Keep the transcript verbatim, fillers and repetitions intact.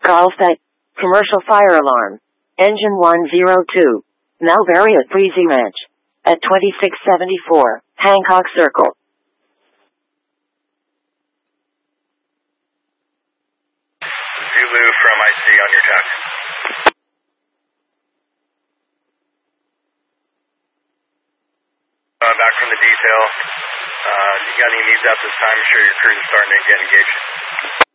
Carlsbad, commercial fire alarm. Engine one zero two. Malvaria Breezy Ranch. At twenty-six seventy-four, Hancock Circle. Zulu from I C on your tack. Uh, back from the detail. Uh, you got any needs at this time? I'm sure your crew is starting to get engaged.